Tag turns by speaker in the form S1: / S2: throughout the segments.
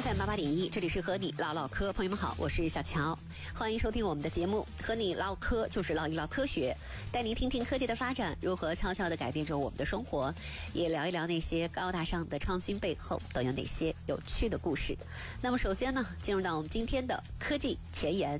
S1: FM88.1，这里是和你唠唠嗑，朋友们好，我是小乔，欢迎收听我们的节目。和你唠嗑就是唠一唠科学，带您听听科技的发展如何悄悄地改变着我们的生活，也聊一聊那些高大上的创新背后都有哪些有趣的故事。那么首先呢，进入到我们今天的科技前沿。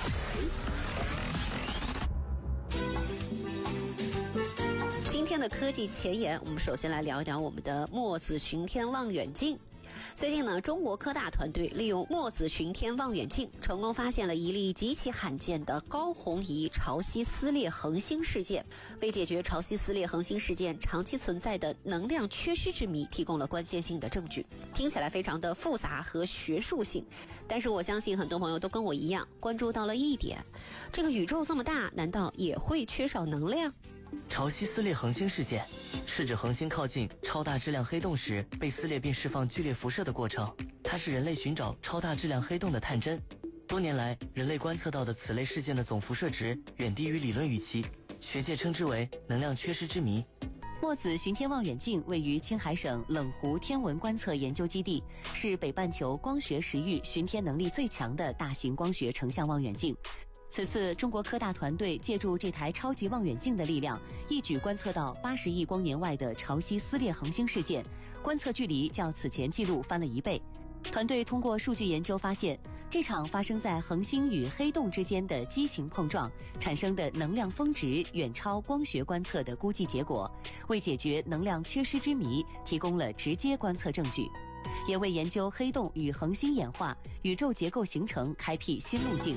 S1: 今天的科技前沿，我们首先来聊一聊我们的墨子巡天望远镜。最近呢，中国科大团队利用墨子巡天望远镜，成功发现了一例极其罕见的高红移潮汐撕裂恒星事件，为解决潮汐撕裂恒星事件长期存在的能量缺失之谜提供了关键性的证据。听起来非常的复杂和学术性，但是我相信很多朋友都跟我一样关注到了一点：这个宇宙这么大，难道也会缺少能量？
S2: 潮汐撕裂恒星事件是指恒星靠近超大质量黑洞时被撕裂并释放剧烈辐射的过程，它是人类寻找超大质量黑洞的探针。多年来，人类观测到的此类事件的总辐射值远低于理论预期，学界称之为能量缺失之谜。
S3: 墨子巡天望远镜位于青海省冷湖天文观测研究基地，是北半球光学时域巡天能力最强的大型光学成像望远镜。此次中国科大团队借助这台超级望远镜的力量，一举观测到80亿光年外的潮汐撕裂恒星事件，观测距离较此前记录翻了1倍。团队通过数据研究发现，这场发生在恒星与黑洞之间的激情碰撞产生的能量峰值远超光学观测的估计结果，为解决能量缺失之谜提供了直接观测证据，也为研究黑洞与恒星演化、宇宙结构形成开辟新路径。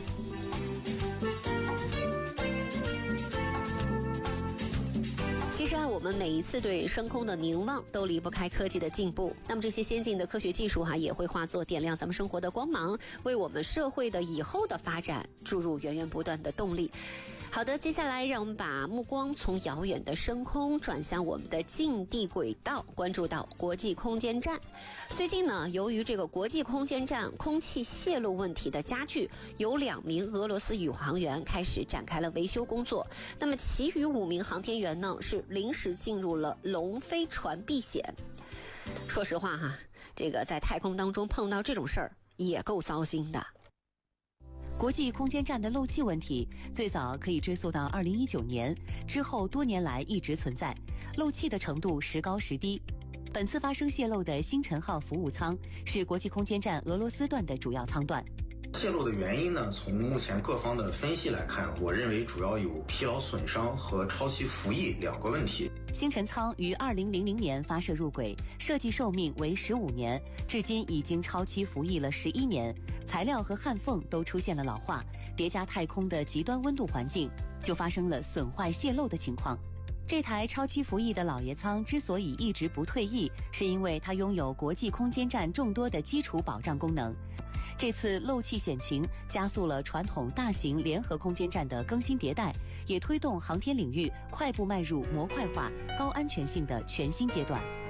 S1: 其实我们每一次对升空的凝望都离不开科技的进步，那么这些先进的科学技术也会化作点亮咱们生活的光芒，为我们社会的以后的发展注入源源不断的动力。好的，接下来让我们把目光从遥远的升空转向我们的近地轨道，关注到国际空间站。最近呢，由于这个国际空间站空气泄漏问题的加剧，有2名俄罗斯宇航员开始展开了维修工作，那么其余5名航天员呢，是临时进入了龙飞船避险。说实话这个在太空当中碰到这种事儿也够糟心的。
S3: 国际空间站的漏气问题最早可以追溯到2019年，之后多年来一直存在，漏气的程度时高时低。本次发生泄漏的星辰号服务舱是国际空间站俄罗斯段的主要舱段。
S4: 泄漏的原因呢，从目前各方的分析来看，我认为主要有疲劳损伤和超期服役2个问题。
S3: 星辰舱于2000年发射入轨，设计寿命为15年，至今已经超期服役了11年，材料和焊缝都出现了老化，叠加太空的极端温度环境，就发生了损坏泄漏的情况。这台超期服役的老爷舱之所以一直不退役，是因为它拥有国际空间站众多的基础保障功能。这次漏气险情加速了传统大型联合空间站的更新迭代，也推动航天领域快步迈入模块化、高安全性的全新阶段。